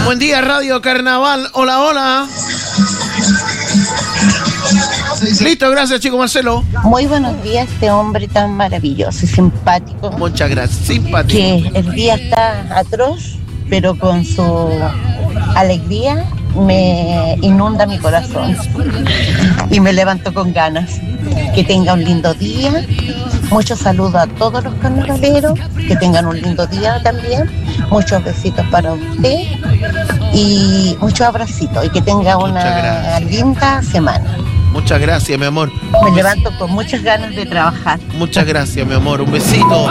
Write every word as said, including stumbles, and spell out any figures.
Buen día, Radio Carnaval. Hola, hola. Listo, gracias, chico Marcelo. Muy buenos días, este hombre tan maravilloso y simpático. Muchas gracias, simpático. Que el día está atroz, pero con su alegría me inunda mi corazón y me levanto con ganas. Que tenga un lindo día. Muchos saludos a todos los carnavaleros. Que tengan un lindo día también. Muchos besitos para usted y muchos abracitos. Y que tenga una linda semana. Muchas gracias, mi amor. Me levanto con muchas ganas de trabajar. Muchas gracias, mi amor. Un besito.